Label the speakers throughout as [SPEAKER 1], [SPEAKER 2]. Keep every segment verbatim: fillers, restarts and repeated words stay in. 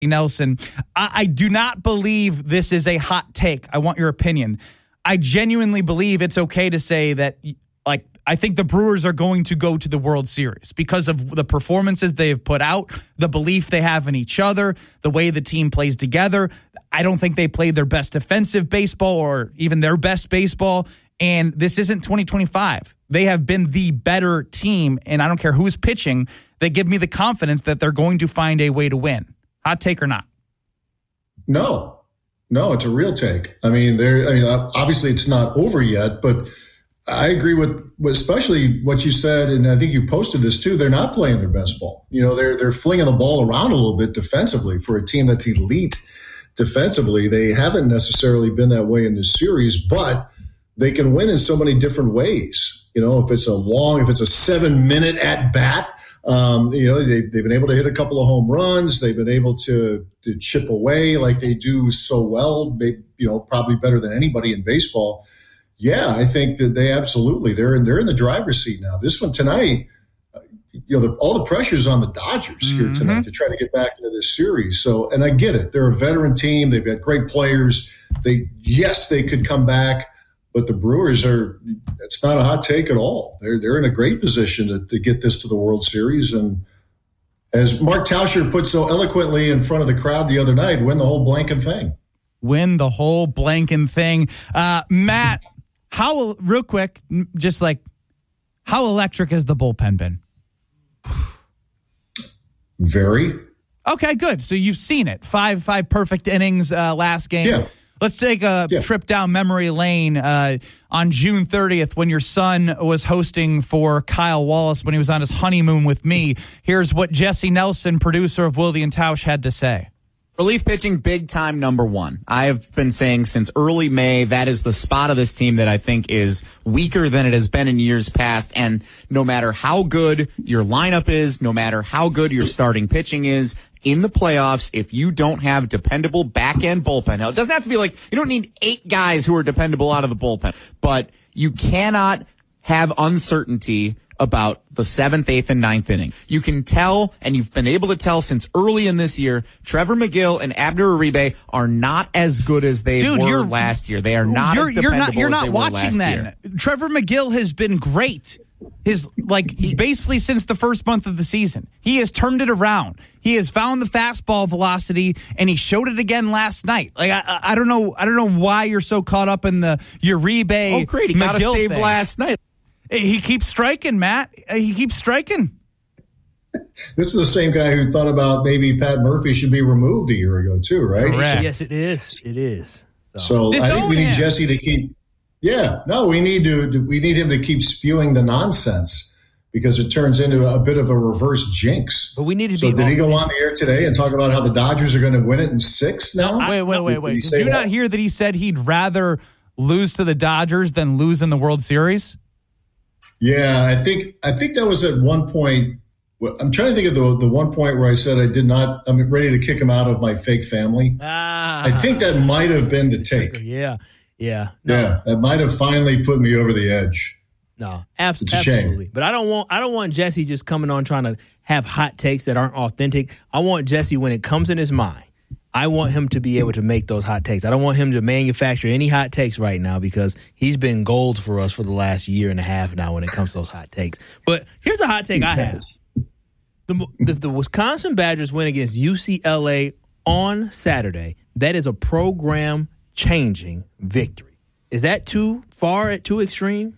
[SPEAKER 1] Nelson, I, I do not believe this is a hot take. I want your opinion. I genuinely believe it's okay to say that, like, I think the Brewers are going to go to the World Series because of the performances they have put out, the belief they have in each other, the way the team plays together. I don't think they played their best defensive baseball or even their best baseball. And this isn't twenty twenty-five. They have been the better team, and I don't care who's pitching. They give me the confidence that they're going to find a way to win. Hot take or not?
[SPEAKER 2] No. No, it's a real take. I mean, there. I mean, obviously it's not over yet, but I agree with, with especially what you said, and I think you posted this too. They're not playing their best ball. You know, they're they're flinging the ball around a little bit defensively for a team that's elite defensively. They haven't necessarily been that way in this series, but they can win in so many different ways. You know, if it's a long, if it's a seven minute at bat. Um, you know, they, they've been able to hit a couple of home runs. They've been able to, to chip away like they do so well, maybe, you know, probably better than anybody in baseball. Yeah, I think that they absolutely, they're in, they're in the driver's seat now. This one tonight, uh, you know, the, all the pressure's on the Dodgers mm-hmm. here tonight to try to get back into this series. So, and I get it. They're a veteran team. They've got great players. They, yes, they could come back. But the Brewers are, it's not a hot take at all. They're they're in a great position to, to get this to the World Series. And as Mark Tauscher put so eloquently in front of the crowd the other night, win the whole blanking thing.
[SPEAKER 1] Win the whole blanking thing. Uh, Matt, how, real quick, just like, how electric has the bullpen been?
[SPEAKER 2] Very.
[SPEAKER 1] Okay, good. So you've seen it. Five, five perfect innings uh, last game.
[SPEAKER 2] Yeah.
[SPEAKER 1] Let's take a yeah. trip down memory lane uh, on June thirtieth when your son was hosting for Kyle Wallace when he was on his honeymoon with me. Here's what Jesse Nelson, producer of Willie and Tausch, had to say.
[SPEAKER 3] Relief pitching, big time number one. I've been saying since early May that is the spot of this team that I think is weaker than it has been in years past. And no matter how good your lineup is, no matter how good your starting pitching is, in the playoffs, if you don't have dependable back-end bullpen, now it doesn't have to be like, you don't need eight guys who are dependable out of the bullpen, but you cannot have uncertainty about the seventh, eighth, and ninth inning. You can tell, and you've been able to tell since early in this year, Trevor McGill and Abner Uribe are not as good as they
[SPEAKER 1] Dude,
[SPEAKER 3] were last year. They are not
[SPEAKER 1] you're,
[SPEAKER 3] as dependable
[SPEAKER 1] you're not, you're
[SPEAKER 3] as
[SPEAKER 1] not
[SPEAKER 3] they
[SPEAKER 1] watching
[SPEAKER 3] were last
[SPEAKER 1] then.
[SPEAKER 3] year.
[SPEAKER 1] Trevor McGill has been great. His like basically since the first month of the season, he has turned it around. He has found the fastball velocity, and he showed it again last night. Like I, I don't know, I don't know why you're so caught up in the Uribe.
[SPEAKER 3] Oh, great! He got a save last night.
[SPEAKER 1] He keeps striking, Matt. He keeps striking.
[SPEAKER 2] This is the same guy who thought about maybe Pat Murphy should be removed a year ago, too, right?
[SPEAKER 1] Correct.
[SPEAKER 4] Yes, it is. It is.
[SPEAKER 2] So, so I think we need him. Jesse to keep. Yeah, no, we need to. We need him to keep spewing the nonsense because it turns into a bit of a reverse jinx.
[SPEAKER 4] But we need to
[SPEAKER 2] so
[SPEAKER 4] be.
[SPEAKER 2] Did he go on the air today and talk about how the Dodgers are going to win it in six now?
[SPEAKER 1] No, wait, wait, wait, wait. Did, did you that? not hear that he said he'd rather lose to the Dodgers than lose in the World Series?
[SPEAKER 2] Yeah, I think I think that was at one point. I'm trying to think of the the one point where I said I did not. I'm ready to kick him out of my fake family.
[SPEAKER 4] Ah,
[SPEAKER 2] I think that might have been the take.
[SPEAKER 4] Yeah, yeah, no.
[SPEAKER 2] yeah. That might have finally put me over the edge.
[SPEAKER 4] No, abs-
[SPEAKER 2] it's a
[SPEAKER 4] absolutely.
[SPEAKER 2] Shame.
[SPEAKER 4] But I don't want I don't want Jesse just coming on trying to have hot takes that aren't authentic. I want Jesse, when it comes in his mind, I want him to be able to make those hot takes. I don't want him to manufacture any hot takes right now because he's been gold for us for the last year and a half now when it comes to those hot takes. But here's a hot take I have. The, the, the Wisconsin Badgers win against U C L A on Saturday. That is a program-changing victory. Is that too far, too extreme?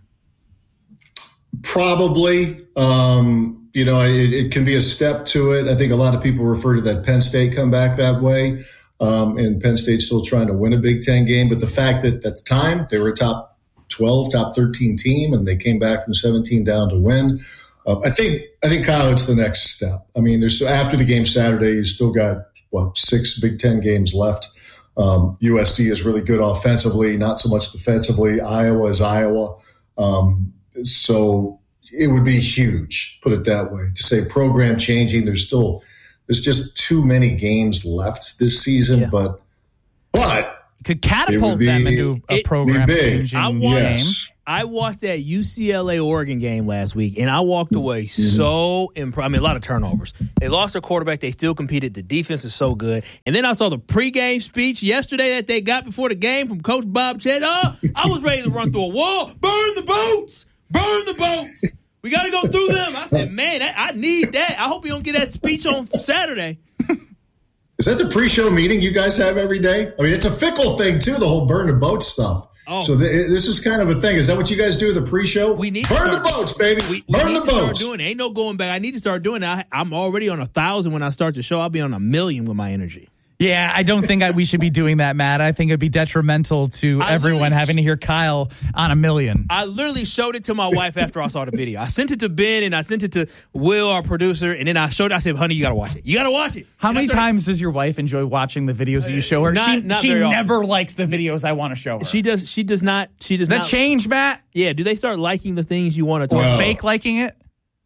[SPEAKER 2] Probably. Um, you know, it, it can be a step to it. I think a lot of people refer to that Penn State comeback that way. Um, and Penn State's still trying to win a Big Ten game. But the fact that at the time they were a top twelve, top thirteen team, and they came back from seventeen down to win. Uh, I think, I think, Kyle, it's the next step. I mean, there's still, after the game Saturday, you still got, what, six Big Ten games left. Um, U S C is really good offensively, not so much defensively. Iowa is Iowa. Um, so it would be huge, put it that way, to say program changing. There's still, there's just too many games left this season, yeah. but, but
[SPEAKER 1] could catapult
[SPEAKER 2] be,
[SPEAKER 1] them into a program changing
[SPEAKER 4] I want,
[SPEAKER 1] game.
[SPEAKER 2] Yes.
[SPEAKER 4] I watched that U C L A Oregon game last week, and I walked away so impressed. I mean, a lot of turnovers. They lost their quarterback. They still competed. The defense is so good. And then I saw the pregame speech yesterday that they got before the game from Coach Bob Chet. Oh, I was ready to run through a wall. Burn the boats. Burn the boats. We got to go through them. I said, man, I, I need that. I hope you don't get that speech on Saturday.
[SPEAKER 2] Is that the pre-show meeting you guys have every day? I mean, it's a fickle thing, too, the whole burn the boat stuff. Oh. So th- this is kind of a thing. Is that what you guys do with the pre-show?
[SPEAKER 4] We need
[SPEAKER 2] burn
[SPEAKER 4] to start,
[SPEAKER 2] the boats, baby.
[SPEAKER 4] We, we
[SPEAKER 2] burn
[SPEAKER 4] need
[SPEAKER 2] the
[SPEAKER 4] to
[SPEAKER 2] boats.
[SPEAKER 4] Start doing it. Ain't no going back. I need to start doing it. I, I'm already on a thousand when I start the show. I'll be on a million with my energy.
[SPEAKER 1] Yeah, I don't think I, we should be doing that, Matt. I think it'd be detrimental to
[SPEAKER 4] I
[SPEAKER 1] everyone having to hear Kyle on a million.
[SPEAKER 4] I literally showed it to my wife after I saw the video. I sent it to Ben and I sent it to Will, our producer, and then I showed it. I said, honey, you got to watch it. You got to watch it.
[SPEAKER 1] How
[SPEAKER 4] and
[SPEAKER 1] many
[SPEAKER 4] started,
[SPEAKER 1] times does your wife enjoy watching the videos that you show her?
[SPEAKER 4] Not,
[SPEAKER 1] she
[SPEAKER 4] not
[SPEAKER 1] she
[SPEAKER 4] very
[SPEAKER 1] never
[SPEAKER 4] often.
[SPEAKER 1] likes the videos I want to show her.
[SPEAKER 4] She does She does not. She does
[SPEAKER 1] Does that
[SPEAKER 4] not.
[SPEAKER 1] change, Matt?
[SPEAKER 4] Yeah, do they start liking the things you want to talk
[SPEAKER 2] Well,
[SPEAKER 4] about?
[SPEAKER 1] Fake liking it?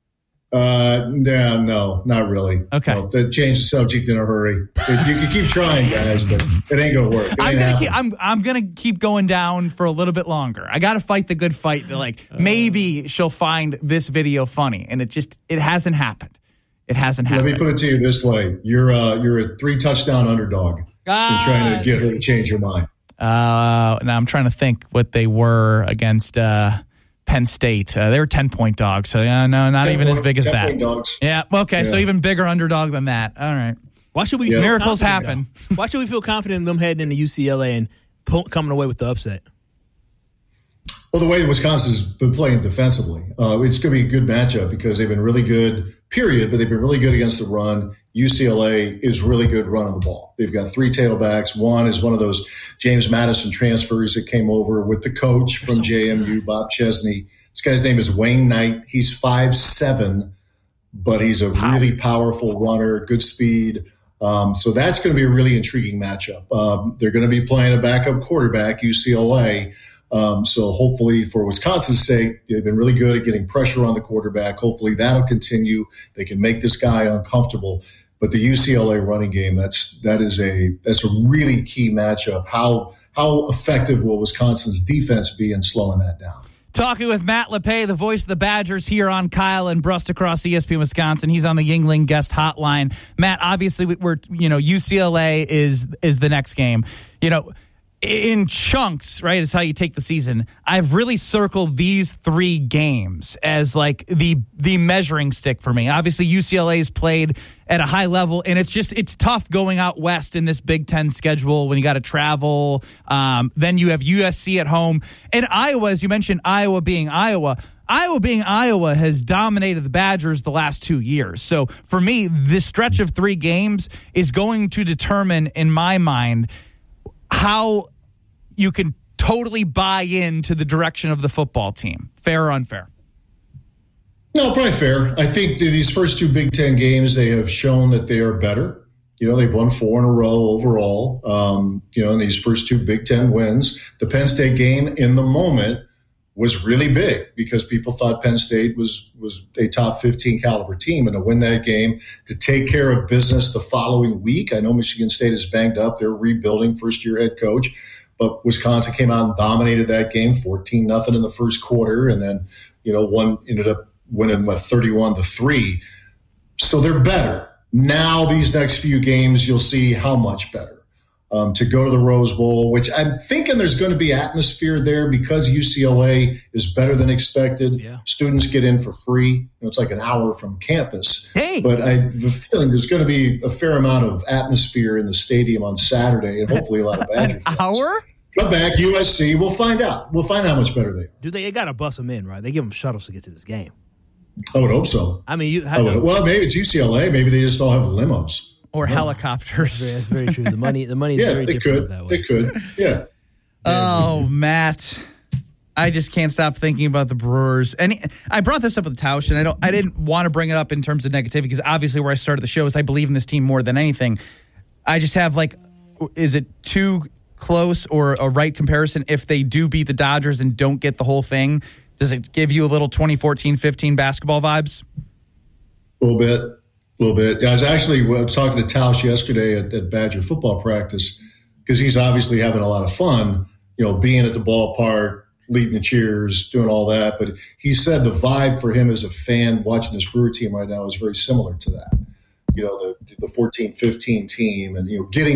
[SPEAKER 2] Uh, no, no, not really.
[SPEAKER 1] Okay.
[SPEAKER 2] No, to change the subject in a hurry. It, you can keep trying, guys, but it ain't gonna work. It
[SPEAKER 1] I'm
[SPEAKER 2] ain't
[SPEAKER 1] gonna
[SPEAKER 2] happening.
[SPEAKER 1] keep, I'm I'm gonna keep going down for a little bit longer. I got to fight the good fight. That like maybe she'll find this video funny, and it just it hasn't happened. It hasn't happened.
[SPEAKER 2] Let me put it to you this way: you're uh, you're a three touchdown underdog.
[SPEAKER 4] Ah.
[SPEAKER 2] You're trying to get her to change your mind.
[SPEAKER 1] Uh, now I'm trying to think what they were against uh, Penn State. Uh, they were ten point dogs, so yeah, no, not even
[SPEAKER 2] point,
[SPEAKER 1] as big as
[SPEAKER 2] ten
[SPEAKER 1] that.
[SPEAKER 2] Point dogs.
[SPEAKER 1] Yeah, okay, so
[SPEAKER 2] Yeah.
[SPEAKER 1] even bigger underdog than that. All right.
[SPEAKER 4] Why should we
[SPEAKER 2] Yeah.
[SPEAKER 4] feel
[SPEAKER 1] Miracles
[SPEAKER 4] confident,
[SPEAKER 1] happen.
[SPEAKER 4] though? Why should we feel confident in them heading into U C L A and pull, coming away with the upset?
[SPEAKER 2] Well, the way Wisconsin's been playing defensively, uh, it's going to be a good matchup because they've been really good, period, but they've been really good against the run. U C L A is really good running the ball. They've got three tailbacks. One is one of those James Madison transfers that came over with the coach from so J M U, Bob Chesney. This guy's name is Wayne Knight. He's five seven, but he's a really powerful runner, good speed. Um, so that's going to be a really intriguing matchup. Um, they're going to be playing a backup quarterback, U C L A. Um, so hopefully for Wisconsin's sake, they've been really good at getting pressure on the quarterback. Hopefully that'll continue. They can make this guy uncomfortable. But the U C L A running game, that's that is a that's a really key matchup. How how effective will Wisconsin's defense be in slowing that down?
[SPEAKER 1] Talking with Matt LePay, the voice of the Badgers here on Kyle and Brust across E S P N Wisconsin. He's on the Yingling guest hotline. Matt, obviously we're you know U C L A is is the next game. You know. In chunks, right, is how you take the season. I've really circled these three games as like the the measuring stick for me. Obviously, U C L A's played at a high level, and it's just it's tough going out west in this Big Ten schedule when you got to travel. Um, then you have U S C at home. And Iowa, as you mentioned, Iowa being Iowa, Iowa being Iowa has dominated the Badgers the last two years. So for me, this stretch of three games is going to determine, in my mind, how you can totally buy into the direction of the football team. Fair or unfair?
[SPEAKER 2] No, probably fair. I think these first two Big Ten games, they have shown that they are better. You know, they've won four in a row overall, um, you know, in these first two Big Ten wins. The Penn State game in the moment was really big because people thought Penn State was was a top fifteen caliber team, and to win that game, to take care of business the following week. I know Michigan State is banged up. They're rebuilding, first-year head coach. But Wisconsin came out and dominated that game, fourteen nothing in the first quarter, and then, you know, one ended up winning, what, thirty-one to three. So they're better. Now these next few games, you'll see how much better. Um, to go to the Rose Bowl, which I'm thinking there's going to be atmosphere there because U C L A is better than expected.
[SPEAKER 4] Yeah.
[SPEAKER 2] Students get in for free. You know, it's like an hour from campus.
[SPEAKER 1] Hey.
[SPEAKER 2] But I have a feeling there's going to be a fair amount of atmosphere in the stadium on Saturday, and hopefully a lot of Badger fans.
[SPEAKER 1] Hour?
[SPEAKER 2] Come back, U S C. We'll find out. We'll find out how much better they are.
[SPEAKER 4] Do they, they got to bust them in, right? They give them shuttles to get to this game.
[SPEAKER 2] I would hope so.
[SPEAKER 4] I mean, you.
[SPEAKER 2] I would, well, maybe it's U C L A. Maybe they just all have limos.
[SPEAKER 1] Or helicopters.
[SPEAKER 4] That's very true. The money, the money is
[SPEAKER 2] Yeah,
[SPEAKER 4] very
[SPEAKER 2] they
[SPEAKER 4] different
[SPEAKER 2] could.
[SPEAKER 4] that way.
[SPEAKER 2] They could. Yeah.
[SPEAKER 1] Oh, Matt. I just can't stop thinking about the Brewers. And I brought this up with Tausch, and I don't I didn't want to bring it up in terms of negativity because obviously where I started the show is I believe in this team more than anything. I just have like, is it too close or a right comparison if they do beat the Dodgers and don't get the whole thing? Does it give you a little twenty fourteen fifteen basketball vibes?
[SPEAKER 2] A little bit. A little bit. I was actually I was talking to Tausch yesterday at, at Badger football practice because he's obviously having a lot of fun, you know, being at the ballpark, leading the cheers, doing all that. But he said the vibe for him as a fan watching this Brewer team right now is very similar to that. You know, the the fourteen fifteen team and, you know, getting